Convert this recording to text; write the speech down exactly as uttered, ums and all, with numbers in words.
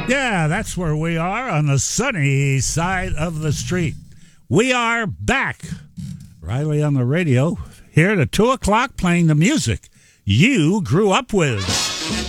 Yeah, that's where we are on the sunny side of the street. We are back. Riley on the radio, here at two o'clock playing the music you grew up with.